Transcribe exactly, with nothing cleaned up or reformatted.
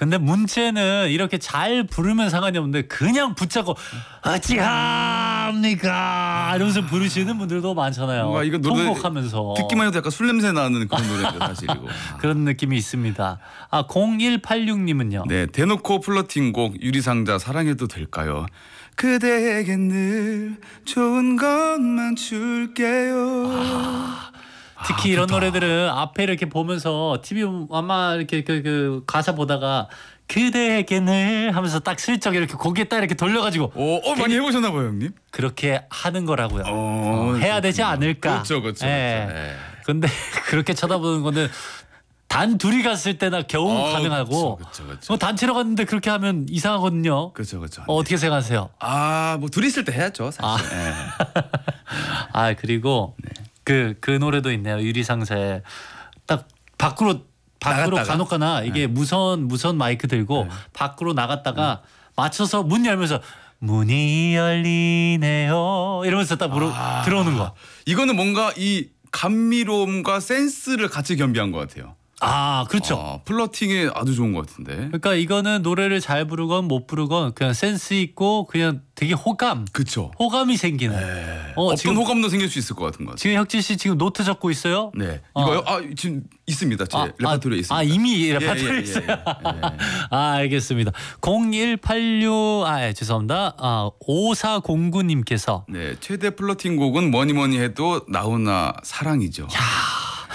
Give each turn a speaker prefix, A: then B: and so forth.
A: 근데 문제는 이렇게 잘 부르면 상관이 없는데 그냥 붙잡고 어찌합니까 이러면서 부르시는 분들도 많잖아요.
B: 뭔가 이거 노래
A: 통곡하면서
B: 듣기만 해도 약간 술 냄새 나는 그런 노래인데 사실 이거.
A: 그런 느낌이 있습니다. 아 공일팔육님은요.
B: 네, 대놓고 플러팅곡 유리상자 사랑해도 될까요? 그대에겐 늘 좋은 것만 줄게요.
A: 아, 특히
B: 아,
A: 이런
B: 좋다.
A: 노래들은 앞에 이렇게 보면서 티비 아마 이렇게 그, 그 가사 보다가 그대에게 늘 하면서 딱 슬쩍 이렇게 고개 딱 이렇게 돌려가지고
B: 오, 어, 많이 해보셨나 봐요, 형님.
A: 그렇게 하는 거라고요.
B: 어,
A: 어, 해야 되지 않을까.
B: 그렇죠, 그렇죠.
A: 예.
B: 그렇죠. 예.
A: 근데 그렇게 쳐다보는 거는 단 둘이 갔을 때나 겨우
B: 어,
A: 가능하고
B: 그렇죠, 그렇죠.
A: 어, 단체로 갔는데 그렇게 하면 이상하거든요.
B: 그렇죠, 그렇죠.
A: 어, 어떻게 생각하세요?
B: 아, 뭐 둘이 있을 때 해야죠, 사실.
A: 아.
B: 예.
A: 아 그리고 그 그 노래도 있네요. 유리상자에 딱 밖으로 밖으로
B: 나갔다가?
A: 간혹가나 이게 무선 무선 마이크 들고
B: 네.
A: 밖으로 나갔다가 맞춰서 문 열면서 문이 열리네요 이러면서 딱 물어,
B: 아.
A: 들어오는 거.
B: 이거는 뭔가 이 감미로움과 센스를 같이 겸비한 것 같아요.
A: 아 그렇죠.
B: 어, 플러팅에 아주 좋은 것 같은데.
A: 그러니까 이거는 노래를 잘 부르건 못 부르건 그냥 센스 있고 그냥 되게 호감
B: 그렇죠.
A: 호감이 생기는.
B: 네.
A: 어,
B: 어떤
A: 지금-
B: 호감도 생길 수 있을 것 같은 것 같아요.
A: 지금 혁진 씨 지금 노트 적고 있어요?
B: 네,
A: 어.
B: 이거요? 아 지금 있습니다. 제 레파토리에 있습니다.
A: 아 이미
B: 예,
A: 레파토리에
B: 예, 예,
A: 있어요.
B: 예, 예.
A: 아 알겠습니다. 공일팔육 아 예, 죄송합니다. 아 오사공구님께서
B: 네, 최대 플러팅 곡은 뭐니 뭐니 해도 나훈아 사랑이죠.
A: 야